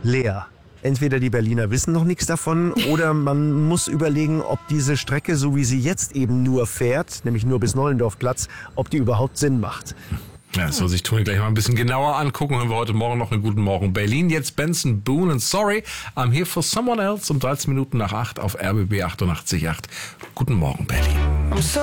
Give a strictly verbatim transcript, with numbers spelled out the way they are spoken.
leer. Entweder die Berliner wissen noch nichts davon oder man muss überlegen, ob diese Strecke, so wie sie jetzt eben nur fährt, nämlich nur bis Nollendorfplatz, ob die überhaupt Sinn macht. Ja, das soll sich Toni gleich mal ein bisschen genauer angucken. Hören wir heute Morgen noch einen guten Morgen Berlin. Jetzt Benson Boone und Sorry, I'm here for someone else um dreizehn Minuten nach acht auf R B B achtundachtzig Komma acht. Guten Morgen Berlin.